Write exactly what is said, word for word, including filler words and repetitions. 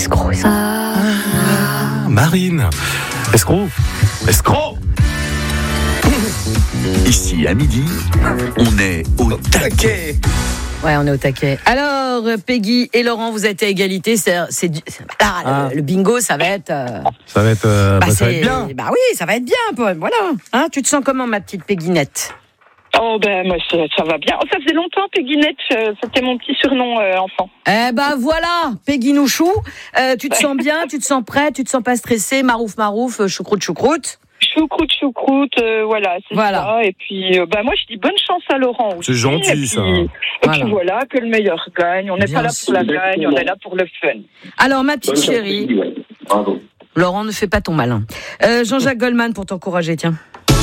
Escroc, escroc. Ah, Marine. Escroc. Escroc. Ici, à midi, on est au taquet. Ouais, on est au taquet. Alors, Peggy et Laurent, vous êtes à égalité. C'est, c'est, c'est ah, Ah. le, le bingo, ça va être. Euh, Ça va être, euh, bah, bah, ça va c'est- être bien. Bah oui, ça va être bien, Paul. Voilà. Hein, tu te sens comment, ma petite Pegginette? Oh ben moi ça, ça va bien. Oh, ça faisait longtemps Pegginette, euh, c'était mon petit surnom euh, enfant. Eh ben voilà, Peggy Nouchou. Euh, tu te sens bien, tu te sens prêt, tu te sens pas stressé, marouf marouf, euh, choucroute choucroute. Choucroute, choucroute, euh, voilà, c'est Voilà. ça. Et puis, euh, bah moi je dis bonne chance à Laurent aussi. C'est gentil, et puis, ça. Et Voilà. puis voilà, que le meilleur gagne. On n'est Bien pas là sûr. pour la gagne, on est là pour le fun. Alors, ma petite chérie, Bravo. Laurent, ne fais pas ton malin. Euh, Jean-Jacques Goldman pour t'encourager, tiens.